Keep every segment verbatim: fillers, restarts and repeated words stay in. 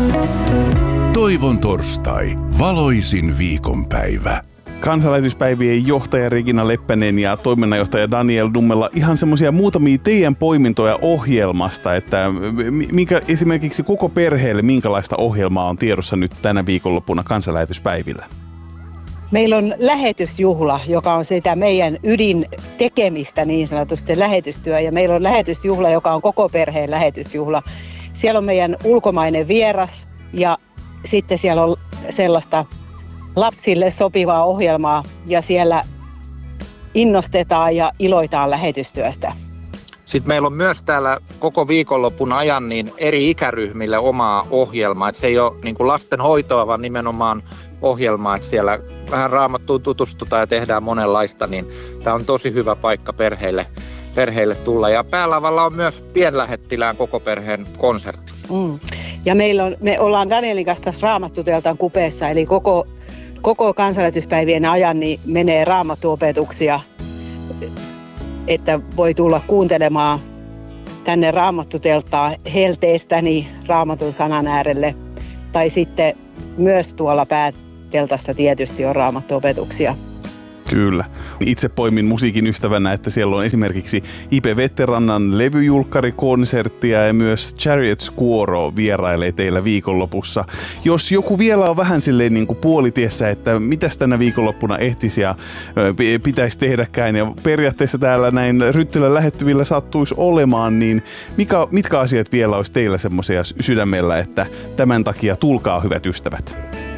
Toivon torstai, valoisin viikonpäivä. Kansanlähetyspäivien johtaja Regina Leppänen ja toiminnanjohtaja Daniel Nummela, ihan semmoisia muutamia teidän poimintoja ohjelmasta, että minkä, esimerkiksi koko perheelle minkälaista ohjelmaa on tiedossa nyt tänä viikonloppuna kansanlähetyspäivillä? Meillä on lähetysjuhla, joka on sitä meidän ydin tekemistä niin sanotusti, lähetystyö. Ja meillä on lähetysjuhla, joka on koko perheen lähetysjuhla. Siellä on meidän ulkomainen vieras ja sitten siellä on sellaista lapsille sopivaa ohjelmaa ja siellä innostetaan ja iloitaan lähetystyöstä. Sitten meillä on myös täällä koko viikonlopun ajan niin eri ikäryhmille omaa ohjelmaa. Et se ei ole niin kuin lasten hoitoa, vaan nimenomaan ohjelmaa, että siellä vähän Raamattuun tutustutaan ja tehdään monenlaista, niin tämä on tosi hyvä paikka perheille, perheille tulla. Ja päälavalla on myös pienlähettilään koko perheen konsertti. Mm. Ja meillä on, me ollaan Danielin kanssa tässä Raamattuteltan kupeessa, eli koko, koko kansanlähetyspäivien ajan niin menee raamattuopetuksia, että voi tulla kuuntelemaan tänne Raamattuteltaan helteestäni Raamatun sanan äärelle. Tai sitten myös tuolla pääteltassa tietysti on raamattuopetuksia. Kyllä. Itse poimin musiikin ystävänä, että siellä on esimerkiksi I P Veterannan levyjulkkarikonserttia ja myös Chariot Squoro vierailee teillä viikonlopussa. Jos joku vielä on vähän silleen niin kuin puolitiessä, että mitäs tänä viikonloppuna ehtisi ja pitäisi tehdäkään ja periaatteessa täällä näin Ryttylän lähettyvillä sattuisi olemaan, niin mikä, mitkä asiat vielä olisi teillä semmoisia sydämellä, että tämän takia tulkaa hyvät ystävät?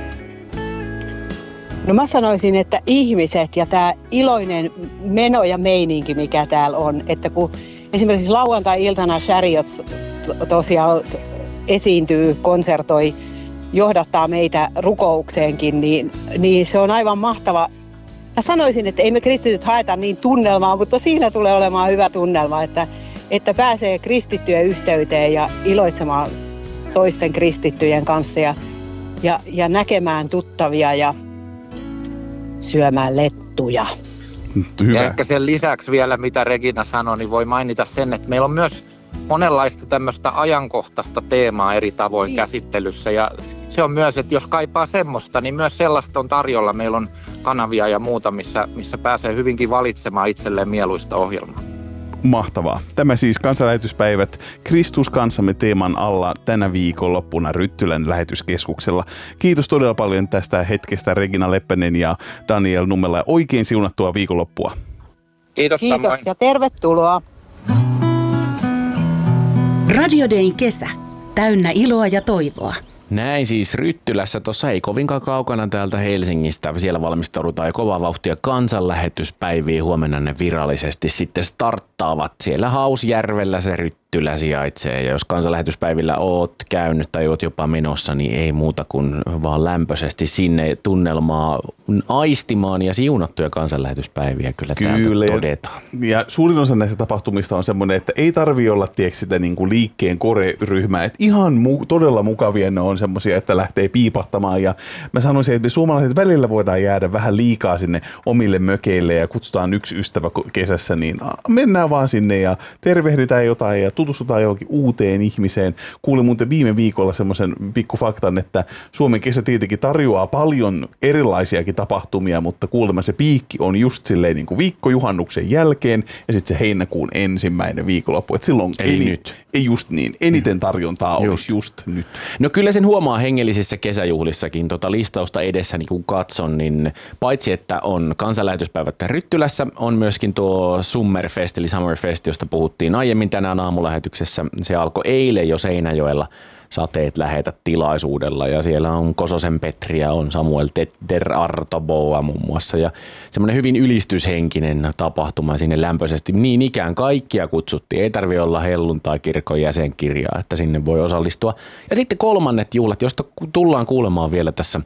No mä sanoisin, että ihmiset ja tämä iloinen meno ja meininki, mikä täällä on, että kun esimerkiksi lauantai-iltana Chariots tosiaan esiintyy, konsertoi, johdattaa meitä rukoukseenkin, niin, niin se on aivan mahtava. Mä sanoisin, että ei me kristityt haeta niin tunnelmaa, mutta siinä tulee olemaan hyvä tunnelma, että, että pääsee kristittyjen yhteyteen ja iloitsemaan toisten kristittyjen kanssa ja, ja, ja näkemään tuttavia ja syömään lettuja. Hyvä. Ja ehkä sen lisäksi vielä, mitä Regina sanoi, niin voi mainita sen, että meillä on myös monenlaista tämmöistä ajankohtaista teemaa eri tavoin niin käsittelyssä. Ja se on myös, että jos kaipaa semmoista, niin myös sellaista on tarjolla. Meillä on kanavia ja muuta, missä, missä pääsee hyvinkin valitsemaan itselleen mieluista ohjelmaa. Mahtavaa. Tämä siis kansanlähetyspäivät Kristus kanssamme teeman alla tänä viikonloppuna Ryttylän lähetyskeskuksella. Kiitos todella paljon tästä hetkestä Regina Leppänen ja Daniel Nummela. Oikein siunattua viikonloppua. Kiitos. Kiitos samoin. ja tervetuloa. Radio Dayn kesä. Täynnä iloa ja toivoa. Näin siis Ryttylässä, tuossa ei kovinkaan kaukana täältä Helsingistä. Siellä valmistaudutaan jo kovaa vauhtia kansanlähetyspäiviin. Huomenna ne virallisesti sitten starttaavat. Siellä Hausjärvellä se Ryttylä sijaitsee. Ja jos kansanlähetyspäivillä oot käynyt tai oot jopa menossa, niin ei muuta kuin vaan lämpöisesti sinne tunnelmaa aistimaan ja siunattuja kansanlähetyspäiviä kyllä, kyllä täältä todetaan. Ja suurin osa näistä tapahtumista on semmoinen, että ei tarvitse olla tiedätkö, sitä niin kuin liikkeen koreryhmää. Että ihan mu- todella mukavia ne on semmoisia, että lähtee piipahtamaan. Ja mä sanoisin, että me suomalaiset välillä voidaan jäädä vähän liikaa sinne omille mökeille ja kutsutaan yksi ystävä kesässä, niin mennään vaan sinne ja tervehditään jotain ja tutustutaan johonkin uuteen ihmiseen. Kuulin muuten viime viikolla semmoisen pikkufaktan, että Suomen kesä tietenkin tarjoaa paljon erilaisiakin tapahtumia, mutta kuulemma se piikki on just silleen niin kuin viikkojuhannuksen jälkeen ja sitten se heinäkuun ensimmäinen viikonloppu. Että silloin ei eni, nyt. Ei just niin. Eniten tarjontaa just. olisi just nyt. No kyllä sen huomaa hengellisissä kesäjuhlissakin. Tota listausta edessä niin kun katson, niin paitsi että on kansanlähetyspäivät Ryttylässä, on myöskin tuo Summerfest eli Summerfest, josta puhuttiin aiemmin tänään aamulähetyksessä. Se alkoi eilen jo Seinäjoella Sateet lähetä -tilaisuudella ja siellä on Kososen Petriä, on Samuel Der Artoboa muun muassa ja semmoinen hyvin ylistyshenkinen tapahtuma sinne lämpöisesti. Niin ikään kaikkia kutsuttiin, ei tarvitse olla helluntai-kirkon jäsenkirjaa, että sinne voi osallistua. Ja sitten kolmannet juhlat, josta tullaan kuulemaan vielä tässä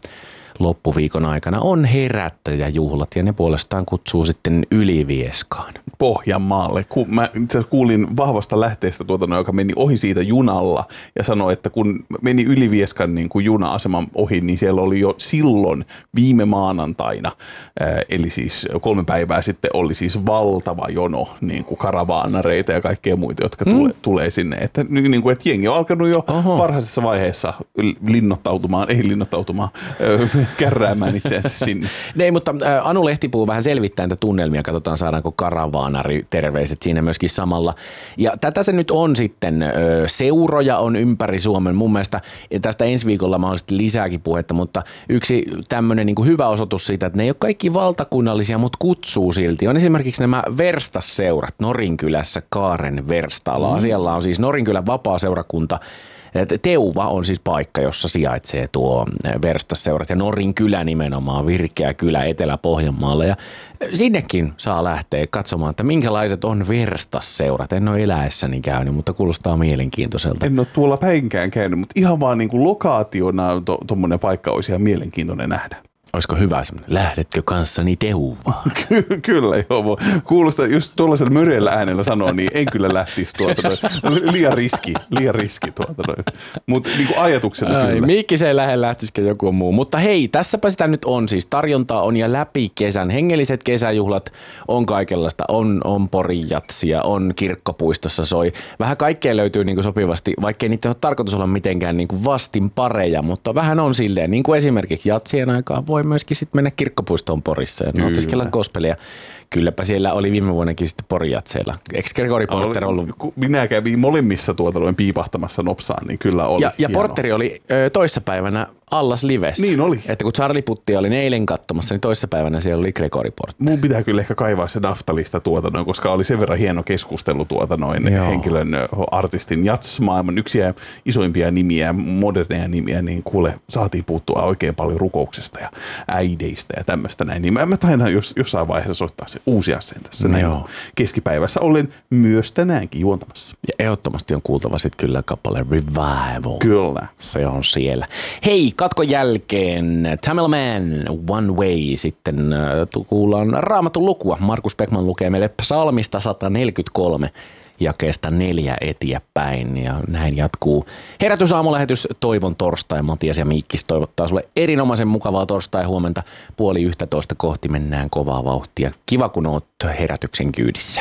loppuviikon aikana on herättäjäjuhlat ja ne puolestaan kutsuu sitten Ylivieskaan. Pohjanmaalle. Ku, mä kuulin vahvasta lähteestä tuota, joka meni ohi siitä junalla ja sanoi, että kun meni Ylivieskan niin kuin juna-aseman ohi, niin siellä oli jo silloin viime maanantaina, ää, eli siis kolme päivää sitten oli siis valtava jono niin kuin karavaanareita ja kaikkea muita, jotka mm. tule, tulee sinne. Että, niin kuin, että jengi on alkanut jo Oho. varhaisessa vaiheessa linnoittautumaan, ei linnoittautumaan, ää, kärräämään itseänsä sinne. Ei, mutta ää, Anu Lehtipuu vähän selvittää näitä tunnelmia, katsotaan saadaanko karavaan. Terveiset siinä myöskin samalla. Ja tätä se nyt on sitten. Seuroja on ympäri Suomen. Mun mielestä tästä ensi viikolla mahdollisesti lisääkin puhetta, mutta yksi tämmöinen niin kuin hyvä osoitus siitä, että ne ei ole kaikki valtakunnallisia, mutta kutsuu silti. On esimerkiksi nämä Verstasseurat Norinkylässä Kaaren Verstalla. Mm. Siellä on siis Norinkylän vapaa-seurakunta. Teuva on siis paikka, jossa sijaitsee tuo Verstasseurat ja Norinkylä nimenomaan, virkeä kylä Etelä-Pohjanmaalla. Ja sinnekin saa lähteä katsomaan, että minkälaiset on Verstasseurat. En ole eläessäni käynyt, mutta kuulostaa mielenkiintoiselta. En ole tuolla päinkään käynyt, mutta ihan vaan niin kuin lokaationa tuommoinen to, paikka olisi ihan mielenkiintoinen nähdä. Olisiko hyvä semmoinen, lähdetkö kanssani Teuvaan? Ky- kyllä joo. Kuulostaa, jos tuollaisella möreällä äänellä sanoo, niin en kyllä lähtisi tuota noin. Liian riski, liian riski tuota noin. Mutta niin kuin ajatuksena Ai, kyllä. Mikkiseen lähde lähtisikö joku muu. Mutta hei, tässäpä sitä nyt on siis. Tarjontaa on ja läpi kesän. Hengelliset kesäjuhlat on kaikenlaista. On, on porijatsia, on kirkkopuistossa soi. Vähän kaikkea löytyy niin kuin sopivasti, vaikkei niitä ole tarkoitus olla mitenkään niin kuin vastin pareja, mutta vähän on silleen. Niin kuin esimerkiksi jatsien aikaan voi myöskin sitten mennä kirkkopuistoon Porissa ja nautiskella gospelia. Kylläpä siellä oli viime vuonnakin sitten porijatseilla. Eikö Gregori Porter ollut? Minä kävin molemmissa tuota noin piipahtamassa nopsaan, niin kyllä oli. Ja, ja Porteri oli ö, toissapäivänä Allas Livessä. Niin oli. Että kun Charlie Putti oli eilen katsomassa, niin toissapäivänä siellä oli Gregori Porter. Mun pitää kyllä ehkä kaivaa se naftalista tuota noin, koska oli sen verran hieno keskustelu tuota noin Joo. henkilön, artistin, jats-maailman yksi isoimpia nimiä, moderneja nimiä, niin kuule, saatiin puuttua oikein paljon rukouksesta ja äideistä ja tämmöistä näin. Niin mä, mä tainan jos, jossain vaiheessa soittaa se uusia sen tässä näin. Keskipäivässä olen myös tänäänkin juontamassa. Ja ehdottomasti on kuultava sitten kyllä kappale Revival. Kyllä. Se on siellä. Hei, katkon jälkeen Tamil Man, One Way. Sitten äh, kuullaan Raamatun lukua. Markus Beckman lukee meille psalmista sata neljäkymmentäkolme jakeesta neljä eteenpäin. Ja näin jatkuu herätysaamulähetys Toivon torstai. Matias ja Miikkis toivottaa sulle erinomaisen mukavaa torstai huomenta. Puoli yhtätoista kohti mennään kovaa vauhtia. Kiva kun oot herätyksen kyydissä.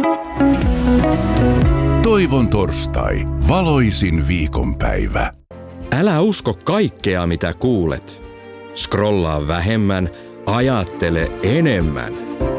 Toivon torstai. Valoisin viikonpäivä. Älä usko kaikkea, mitä kuulet. Scrollaa vähemmän, ajattele enemmän.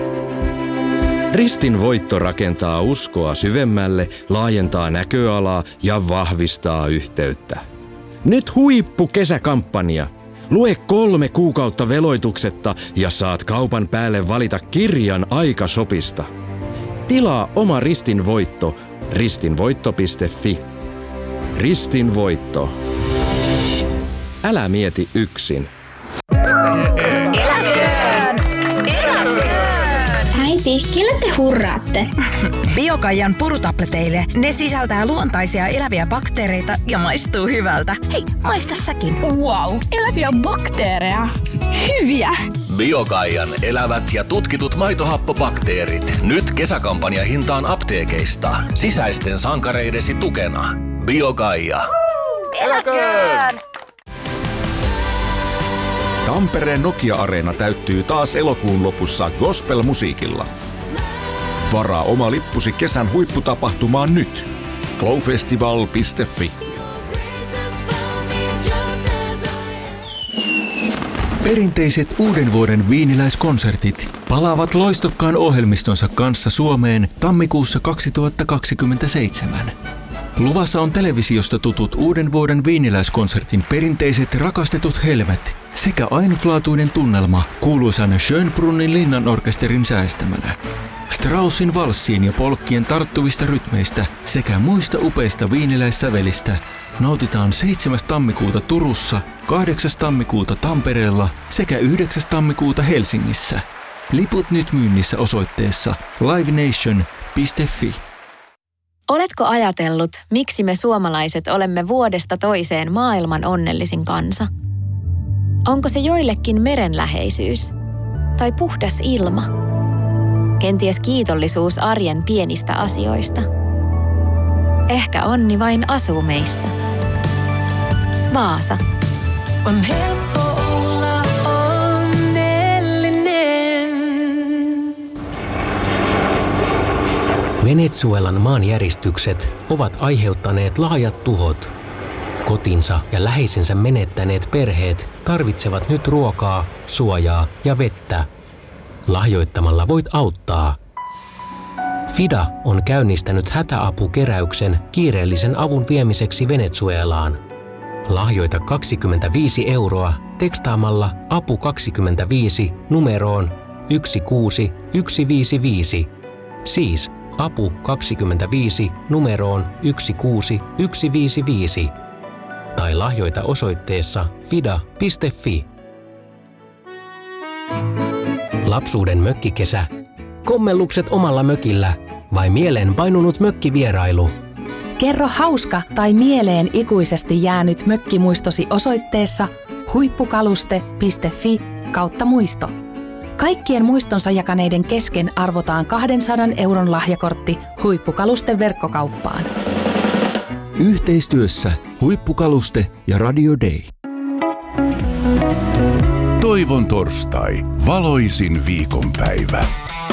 Ristin voitto rakentaa uskoa syvemmälle, laajentaa näköalaa ja vahvistaa yhteyttä. Nyt huippu kesäkampanja. Lue kolme kuukautta veloituksetta ja saat kaupan päälle valita kirjan aikasopista. Tilaa oma Ristin voitto ristinvoitto piste fi. Ristin voitto. Älä mieti yksin. Eläköön! Eläköön! Äiti, kelle te hurraatte? Biokaijan purutableteille. Ne sisältää luontaisia eläviä bakteereita ja maistuu hyvältä. Hei, maista säkin. Wow, eläviä bakteereja. Hyviä! Biokaijan elävät ja tutkitut maitohappobakteerit. Nyt kesäkampanja hintaan apteekeista. Sisäisten sankareidesi tukena. Biokaija. Eläköön! Tampereen Nokia-areena täyttyy taas elokuun lopussa gospel-musiikilla. Varaa oma lippusi kesän huipputapahtumaan nyt. glowfestival piste fi. Perinteiset uuden vuoden viiniläiskonsertit palaavat loistokkaan ohjelmistonsa kanssa Suomeen tammikuussa kaksituhattakaksikymmentäseitsemän. Luvassa on televisiosta tutut uuden vuoden viiniläiskonsertin perinteiset rakastetut helmet sekä ainutlaatuinen tunnelma kuuluisan Schönbrunnin linnanorkesterin säästämänä. Straussin valssien ja polkkien tarttuvista rytmeistä sekä muista upeista viiniläissävelistä nautitaan seitsemäs tammikuuta Turussa, kahdeksas tammikuuta Tampereella sekä yhdeksäs tammikuuta Helsingissä. Liput nyt myynnissä osoitteessa livenation piste fi. Oletko ajatellut, miksi me suomalaiset olemme vuodesta toiseen maailman onnellisin kansa? Onko se joillekin merenläheisyys? Tai puhdas ilma? Kenties kiitollisuus arjen pienistä asioista? Ehkä onni vain asuu meissä. Vaasa. On helppo olla onnellinen. Venezuelan maanjäristykset ovat aiheuttaneet laajat tuhot. Kotinsa ja läheisensä menettäneet perheet tarvitsevat nyt ruokaa, suojaa ja vettä. Lahjoittamalla voit auttaa. FIDA on käynnistänyt hätäapukeräyksen kiireellisen avun viemiseksi Venezuelaan. Lahjoita kaksikymmentäviisi euroa tekstaamalla apu kaksikymmentäviisi numeroon yksi kuusi yksi viisi viisi. Siis apu kaksikymmentäviisi numeroon yksi kuusi yksi viisi viisi. Tai lahjoita osoitteessa fida piste fi. Lapsuuden mökkikesä. Kommellukset omalla mökillä vai mieleen painunut mökkivierailu? Kerro hauska tai mieleen ikuisesti jäänyt mökkimuistosi osoitteessa huippukaluste piste fi kautta muisto. Kaikkien muistonsa jakaneiden kesken arvotaan kahdensadan euron lahjakortti Huippukaluste verkkokauppaan. Yhteistyössä Huippukaluste ja Radio Day. Toivon torstai. Valoisin viikonpäivä.